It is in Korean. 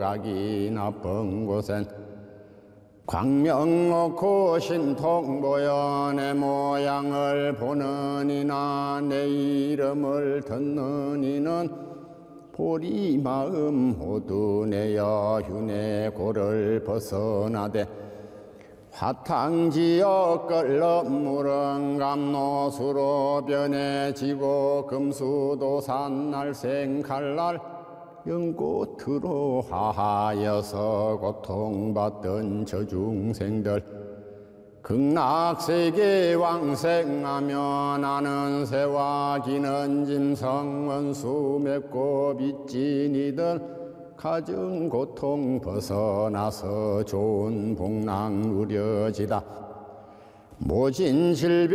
가기 나쁜 곳엔 광명 놓고 신통 보여 내 모양을 보는 이나 내 이름을 듣는 이는 보리 마음 모두 내어 휴내 고를 벗어나되 화탕지어 끓는 물은 감노수로 변해지고 금수도산 날생 칼날 연꽃으로 하하여서 고통받던 저 중생들 극락세계 왕생하며 나는 새와 기는 짐승 원수 맺고 빚진 이들 가증 고통 벗어나서 좋은 복락 누려지다 모진 질병